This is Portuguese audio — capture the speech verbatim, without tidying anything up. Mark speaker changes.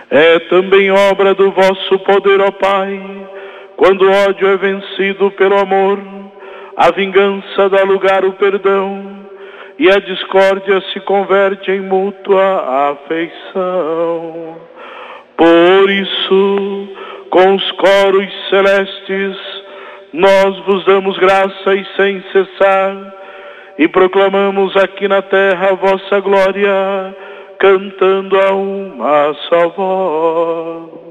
Speaker 1: É também obra do vosso poder, ó Pai, quando o ódio é vencido pelo amor, a vingança dá lugar ao perdão, e a discórdia se converte em mútua afeição. Por isso, com os coros celestes, nós vos damos graça e sem cessar, e proclamamos aqui na terra a vossa glória, cantando a uma só voz.